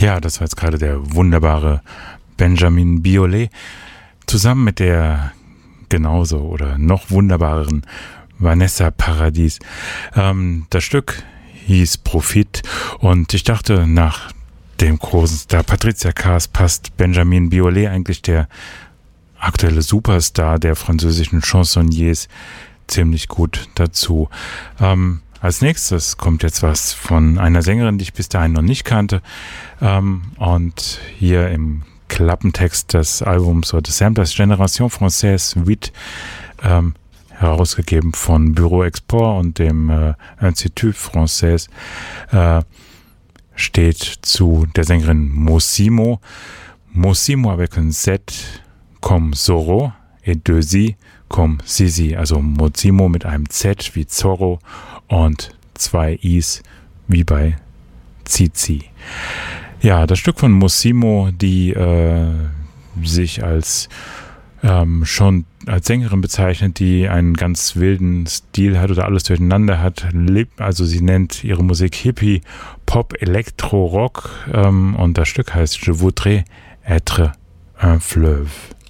Ja, das war jetzt gerade der wunderbare Benjamin Biolay zusammen mit der genauso oder noch wunderbareren Vanessa Paradis. Das Stück hieß Profit und ich dachte, nach dem großen Star Patricia Kaas passt Benjamin Biolay, eigentlich der aktuelle Superstar der französischen Chansonniers, ziemlich gut dazu. Als nächstes kommt jetzt was von einer Sängerin, die ich bis dahin noch nicht kannte. Und hier im Klappentext des Albums oder des Samplers Génération Française 8, herausgegeben von Bureau Export und dem Institut Français, steht zu der Sängerin Mossimo. Mossimo avec un Z comme Zorro et deux I comme Sisi. Also Mossimo mit einem Z wie Zorro und 2 Is wie bei Zizi. Ja, das Stück von Mossimo, die sich als schon als Sängerin bezeichnet, die einen ganz wilden Stil hat oder alles durcheinander hat. Also sie nennt ihre Musik Hippie, Pop, Elektro, Rock und das Stück heißt Je voudrais être un fleuve.